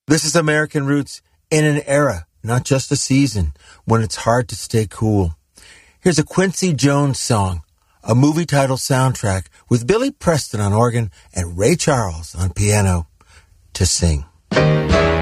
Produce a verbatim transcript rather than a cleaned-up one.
This is American Roots in an era, not just a season, when it's hard to stay cool. Here's a Quincy Jones song, a movie title soundtrack with Billy Preston on organ and Ray Charles on piano to sing.